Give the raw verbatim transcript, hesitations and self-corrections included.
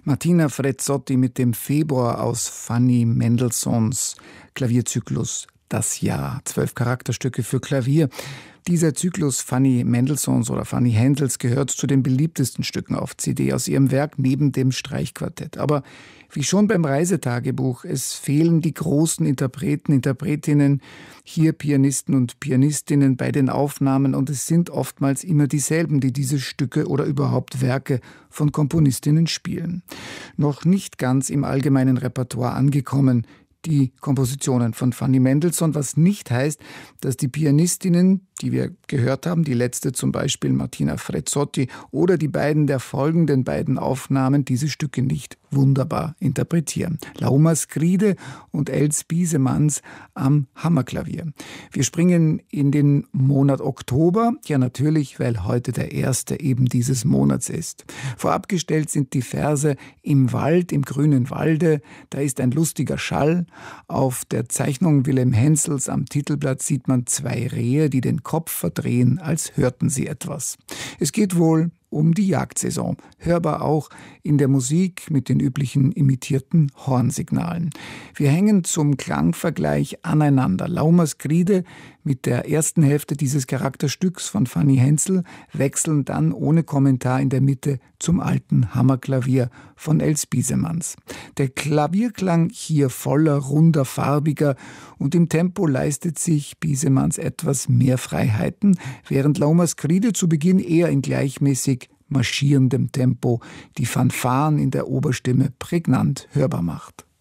Martina Frezotti mit dem Februar aus Fanny Mendelssohns Klavierzyklus Das Jahr. Zwölf Charakterstücke für Klavier. Dieser Zyklus Fanny Mendelssohns oder Fanny Händels gehört zu den beliebtesten Stücken auf C D aus ihrem Werk neben dem Streichquartett. Aber wie schon beim Reisetagebuch, es fehlen die großen Interpreten, Interpretinnen, hier Pianisten und Pianistinnen bei den Aufnahmen, und es sind oftmals immer dieselben, die diese Stücke oder überhaupt Werke von Komponistinnen spielen. Noch nicht ganz im allgemeinen Repertoire angekommen, die Kompositionen von Fanny Mendelssohn, was nicht heißt, dass die Pianistinnen, die wir gehört haben, die letzte zum Beispiel Martina Frezotti oder die beiden der folgenden beiden Aufnahmen, diese Stücke nicht wunderbar interpretieren. Lauma Skride und Els Biesemanns am Hammerklavier. Wir springen in den Monat Oktober, ja natürlich, weil heute der erste eben dieses Monats ist. Vorab gestellt sind die Verse Im Wald, im grünen Walde, da ist ein lustiger Schall. Auf der Zeichnung Wilhelm Hensels am Titelblatt sieht man zwei Rehe, die den Kopf verdrehen, als hörten sie etwas. Es geht wohl um die Jagdsaison, hörbar auch in der Musik mit den üblichen imitierten Hornsignalen. Wir hängen zum Klangvergleich aneinander. Lauma Skride mit der ersten Hälfte dieses Charakterstücks von Fanny Hensel wechseln dann ohne Kommentar in der Mitte zum alten Hammerklavier von Els Biesemanns. Der Klavierklang hier voller, runder, farbiger, und im Tempo leistet sich Biesemanns etwas mehr Freiheiten, während Lauma Skride zu Beginn eher in gleichmäßig marschierendem Tempo die Fanfaren in der Oberstimme prägnant hörbar macht.